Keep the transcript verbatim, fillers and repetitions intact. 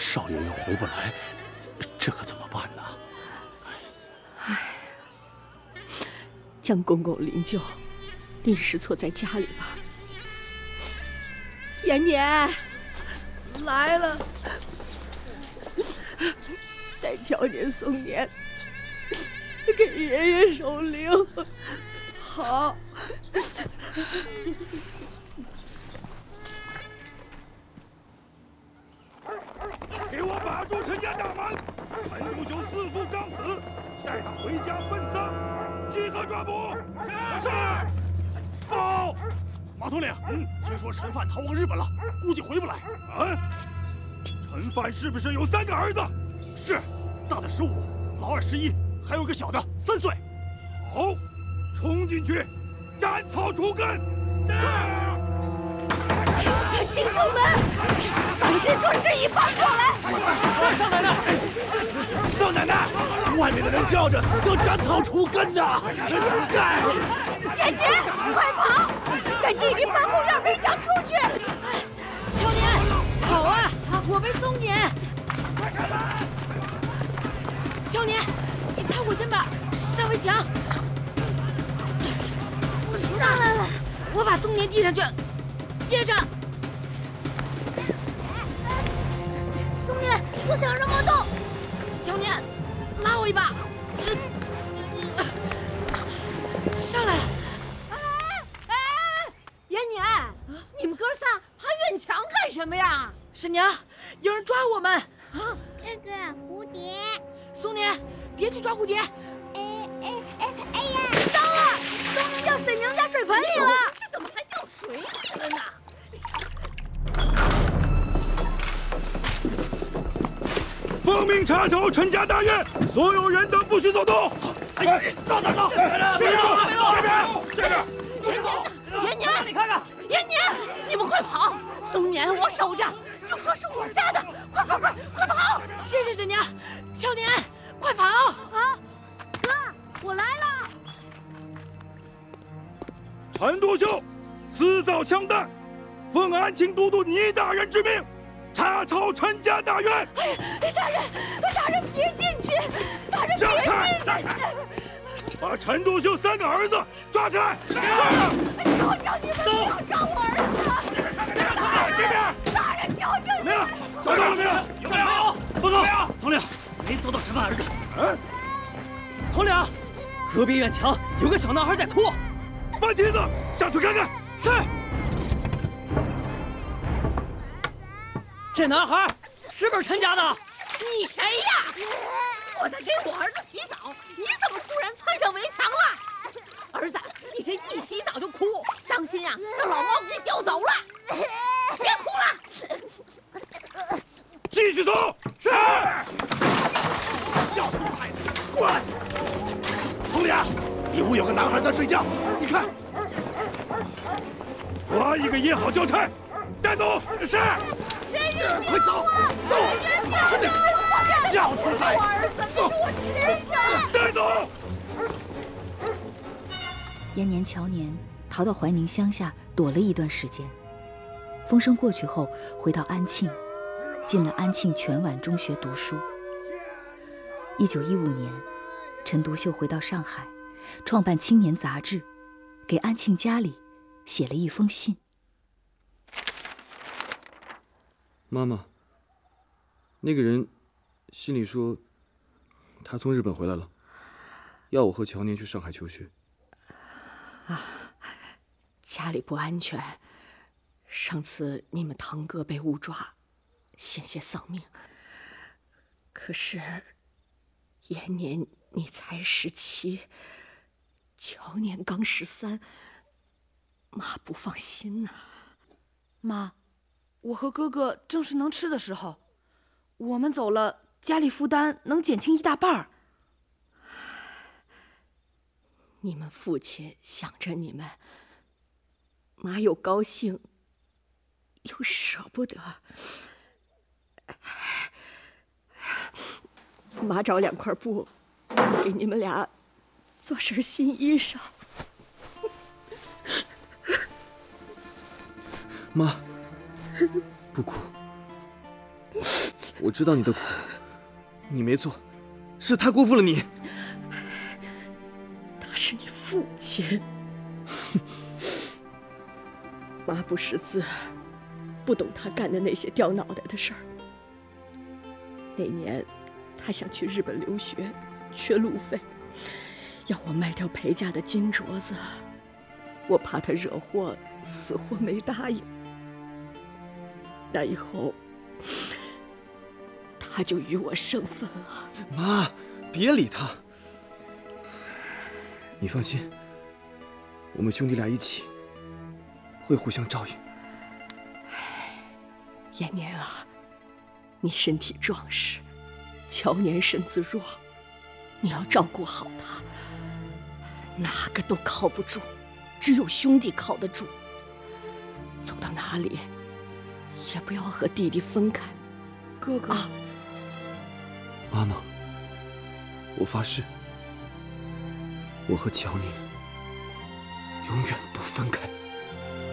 少爷又回不来，这可怎么办呢？ 哎，将公公灵柩临时错在家里了。延年来了，带乔年、宋年给爷爷守灵。好。 给我把住陈家大门！陈独秀弑父刚死，带他回家奔丧，即刻抓捕。是。报。马统领，嗯，听说陈范逃往日本了，估计回不来。啊？陈范是不是有三个儿子？是，大的十五，老二十一，还有个小的三岁。好，冲进去，斩草除根。是。 顶住门！把师卓师仪绑过来！ 是少奶奶，少奶奶，外面的人叫着要斩草除根的。 延年，快跑！带弟弟翻后院围墙出去！ 乔年，跑啊！我被松年。 快开门！ 乔年，你擦我肩膀，上围墙。上来了，我把松年递上去，接着。松年，坐墙上莫动！乔年，拉我一把。上来了。 哎哎，延年，你们哥仨还越墙干什么呀？ 婶娘，有人抓我们！啊， 哥哥，蝴蝶。 松年，别去抓蝴蝶！ 哎哎哎哎呀！ 糟了，松年掉婶娘家水盆里了！ 这怎么还掉水里了呢？ 奉命查抄陈家大院，所有人等不许走动。哎，走走走，这边这边这边。 延年，延年，你看看，延年，你们快跑！松年我守着，就说是我家的，快快快快跑！ 谢谢婶娘，乔年，快跑！ 啊，哥，我来了。 陈独秀私造枪弹，奉安庆都督倪大人之命，查抄陈家大院。 哎，大人，大人别进去！大人别进去！ 把陈独秀三个儿子抓起来！是。 求求你们不要抓我儿子！ 这边， 大人，求求你们！ 找到了没有？ 有没有？报告，统领，没搜到陈范儿子。 嗯。 统领，河边院墙有个小男孩在哭。 慢蹄子，上去看看。 是。这男孩是不是陈家的？ 你谁呀？我在给我儿子洗澡，你怎么突然窜上围墙了？儿子，你这一洗澡就哭，当心啊，让老猫给叼走了！别哭了， 继续走。是。小兔崽子，过来！统领，里屋有个男孩在睡觉，你看。抓一个也好交差，带走。是。快走！走！快点！小兔崽子， 我儿子，这是我侄子， 带走！ 延年、乔年逃到怀宁乡下躲了一段时间，风声过去后，回到安庆，进了安庆全晚中学读书。一九一五年，陈独秀回到上海，创办《青年》杂志，给安庆家里写了一封信。 妈妈，那个人信里说他从日本回来了，要我和乔年去上海求学。 啊，家里不安全，上次你们堂哥被误抓，险些丧命。可是延年你才十七，乔年刚十三，妈不放心呐。 妈，我和哥哥正是能吃的时候，我们走了，家里负担能减轻一大半儿。 你们父亲想着你们，妈又高兴，又舍不得。妈找两块布，给你们俩做身新衣裳。 妈，不哭。 我知道你的苦，你没错，是他辜负了你。 他是你父亲。妈不识字，不懂他干的那些掉脑袋的事儿。那年，他想去日本留学，缺路费，要我卖掉裴家的金镯子。我怕他惹祸，死活没答应。那以后，他就与我生分了。 妈，别理他。你放心，我们兄弟俩一起，会互相照应。 延年啊，你身体壮实，乔年身子弱，你要照顾好他。哪个都靠不住，只有兄弟靠得住。走到哪里，也不要和弟弟分开。 哥哥， 啊， 妈妈，我发誓，我和乔宁永远不分开。